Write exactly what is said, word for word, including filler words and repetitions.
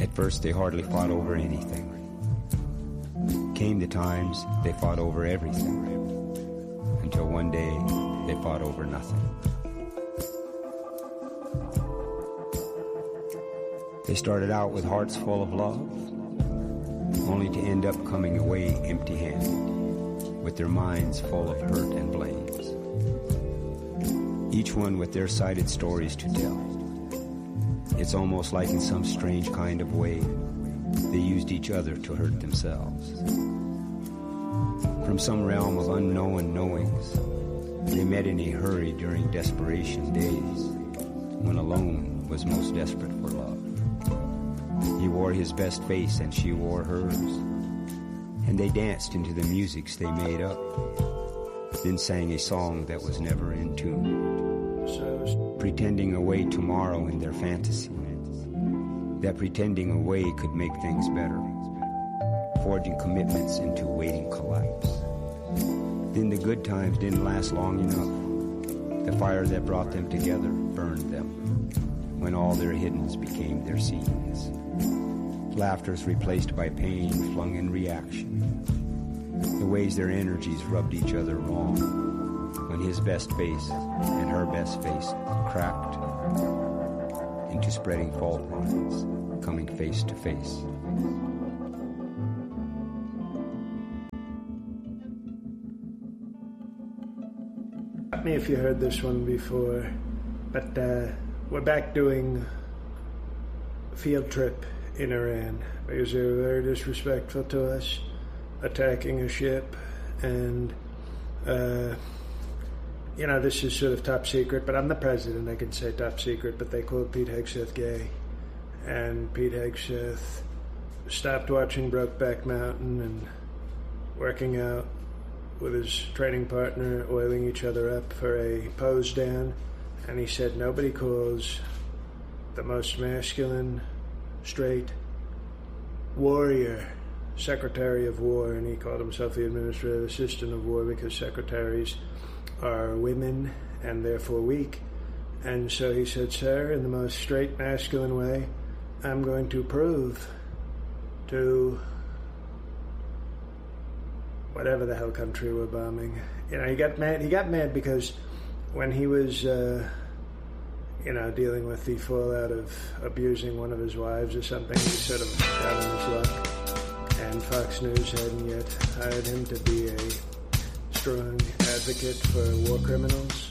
At first, they hardly fought over anything. Came the times they fought over everything, until one day they fought over nothing. They started out with hearts full of love, only to end up coming away empty-handed, with their minds full of hurt and blames. Each one with their sided stories to tell. It's almost like in some strange kind of way, they used each other to hurt themselves. From some realm of unknown knowings, they met in a hurry during desperation days, when alone was most desperate for love. He wore his best face and she wore hers, and they danced into the musics they made up, then sang a song that was never in tune, pretending away tomorrow in their fantasy, that pretending away could make things better, forging commitments into waiting collapse. Then the good times didn't last long enough. The fire that brought them together burned them, when all their hiddens became their scenes. Laughters replaced by pain flung in reaction. The ways their energies rubbed each other wrong, when his best face and her best face cracked into spreading fault lines, coming face to face. Stop me if you heard this one before, but uh, we're back doing a field trip in Iran because they were very disrespectful to us, attacking a ship, and uh, you know, this is sort of top secret, but I'm the president, I can say top secret, but they called Pete Hegseth gay, and Pete Hegseth stopped watching Brokeback Mountain and working out with his training partner, oiling each other up for a pose down, and he said nobody calls the most masculine, straight warrior Secretary of War, and he called himself the Administrative Assistant of War because secretaries are women and therefore weak. And so he said, sir, in the most straight masculine way, I'm going to prove to whatever the hell country we're bombing. You know, he got mad. He got mad because when he was, uh, you know, dealing with the fallout of abusing one of his wives or something, he sort of got in his luck. And Fox News hadn't yet hired him to be a strong advocate for war criminals.